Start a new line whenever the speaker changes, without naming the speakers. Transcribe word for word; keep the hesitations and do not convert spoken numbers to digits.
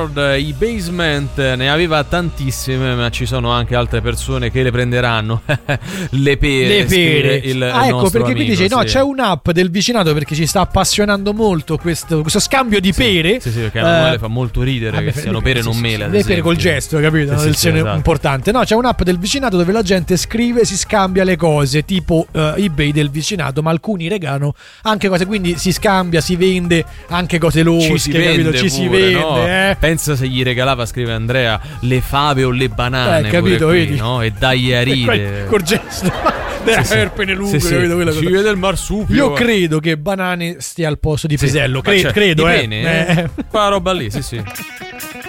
World, i Basement ne aveva tantissime, ma ci sono anche altre persone che le prenderanno. Le pere.
Le pere.
Il,
ah,
il
ecco, perché
amico,
qui dice: no,
sì.
c'è un'app del vicinato perché ci sta appassionando molto questo, questo scambio di
sì,
pere.
Sì, sì, perché
eh,
a Emanuele fa molto ridere
vabbè,
che siano pere
sì,
non
sì,
mele.
sì,
ad
le pere
esempio.
col gesto, capito? Una
Sì, sì,
lezione
sì, esatto.
importante. No, c'è un'app del vicinato dove la gente scrive, si scambia le cose, tipo uh, eBay del vicinato, ma alcuni regalano anche cose, quindi si scambia, si vende anche cose losche,
ci si vende
capito? Ci
pure,
si vende,
no?
eh.
Pensa se gli regalava, scrive Andrea, le fave o le banane,
Eh, capito,
pure qui,
vedi?
no? E dai a ridere.
Col gesto della
Sì, sì.
serpene lungo,
Sì, sì.
capito? Quella
Si
cosa.
vede il marsupio.
Io credo che banane stia al posto di
Sì.
pisello,
Ma
cre-
cioè,
credo,
di
eh.
pene, eh?
eh.
Quella roba lì, sì, sì.